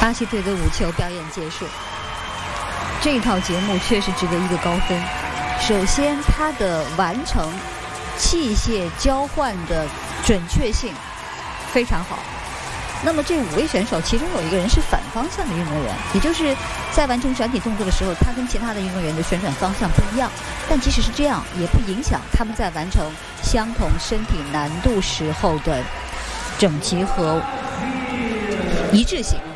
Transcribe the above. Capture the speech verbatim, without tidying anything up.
巴西队的五球表演结束，这一套节目确实值得一个高分。首先，它的完成器械交换的准确性非常好。那么这五位选手，其中有一个人是反方向的运动员，也就是在完成转体动作的时候，他跟其他的运动员的旋转方向不一样。但即使是这样，也不影响他们在完成相同身体难度时候的整齐和一致性。